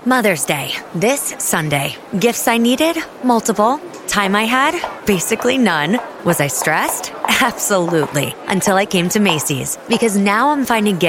Mother's Day, this Sunday. Gifts I needed? Multiple. Time I had? Basically none. Was I stressed? Absolutely. Until I came to Macy's. Because now I'm finding gifts